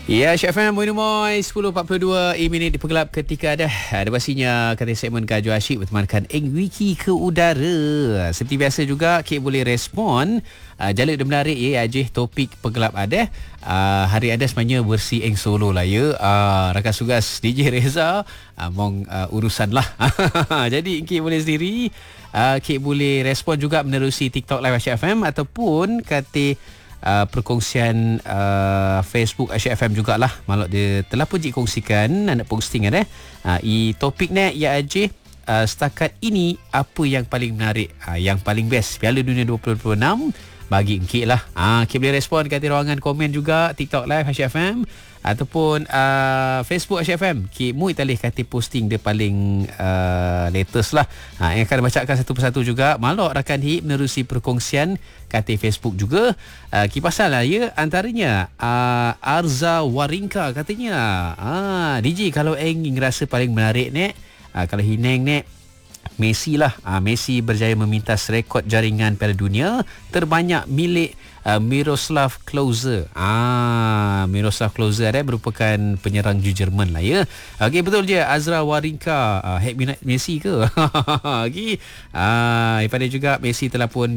Ya, Syed FM Moy 10.42 minit di Pegelap ketika ada pastinya kata segmen Kaju Asyik bertemankan Eng Wiki ke udara. Seperti biasa juga Kek boleh respon jalur dan menarik ya ajih topik Pegelap ada. Hari ada sebenarnya versi Eng solo lah ya. Rakan tugas DJ Reza mong urusan lah. Jadi Kek boleh sendiri Kek boleh respon juga menerusi TikTok Live Syed FM ataupun kata perkongsian Facebook Asyik FM jugalah. Malak dia telah pun kongsikan anak posting ada. Topik ni ia aje setakat ini apa yang paling menarik, yang paling best Piala Dunia 2026 bagi Encik lah. Encik boleh respon kat ruangan komen juga TikTok Live Asyik FM ataupun Facebook Asyik FM. Encik mu italih kata posting dia paling latest lah. Yang akan bacakan satu persatu juga. Malak rakan hip menerusi perkongsian kata Facebook juga. Pasal lah ya, antaranya Arza Warinka katanya DJ kalau Eng rasa paling menarik ni kalau Hineng ni Messi lah. Messi berjaya memintas rekod jaringan Piala Dunia terbanyak milik Miroslav Klose. Miroslav Klose merupakan penyerang Jerman lah ya. Okey, betul je Azra Warinka hack minat Messi ke? Okey. Daripada juga Messi telah pun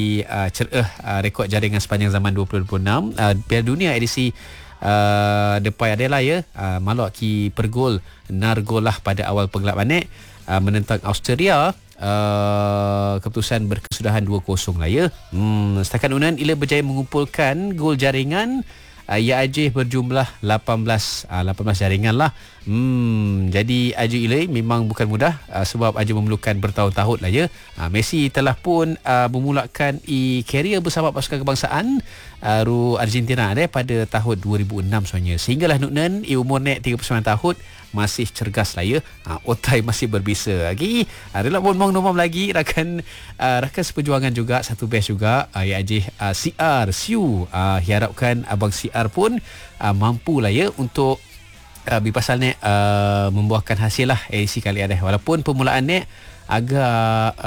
rekod jaringan sepanjang zaman 2026 Piala Dunia edisi depan adalah ya. Malak ki pergol nargol lah pada awal Pegelap Anik menentang Austria. Keputusan berkesudahan 2-0 lah ya. Setakat Unan Ila berjaya mengumpulkan gol jaringan ia Ajih berjumlah 18 jaringan lah. Jadi Ajih Ila memang bukan mudah sebab Ajih memerlukan bertahun-tahun lah ya. Messi telah pun memulakan karier bersama pasukan kebangsaan Argentina pada tahun 2006 sebenarnya. Sehinggalah Nuknan umur nek 39 tahun masih cergas lah ya. Otai masih berbisa lagi. Relak pun mong lagi rakan seperjuangan juga satu best juga ya Ajih CR Siu. Harapkan abang CR pun mampu lah ya untuk pasal ni membuahkan hasil lah edisi kali ada. Walaupun permulaan ni agak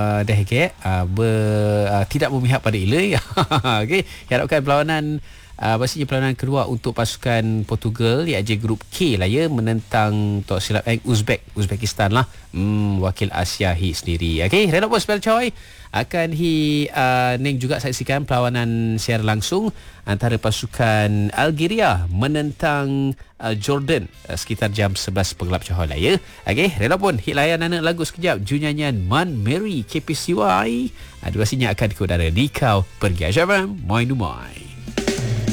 tidak memihak pada Ila. Okey, harapkan perlawanan pastinya perlawanan kedua untuk pasukan Portugal iaitu grup K lah ya menentang tak silap Uzbekistan lah. Wakil Asia hi sendiri. Okey, Renok pun spell coy akan Neng juga saksikan perlawanan secara langsung antara pasukan Algeria menentang Jordan sekitar jam 11 Pegelap Coy lah ya. Okey, Renok pun hit layan anak lagu sekejap Junyanyan Man Mary KPCY. Durasinya akan ke udara di Kau Pergi Asyabam Moin Dumai.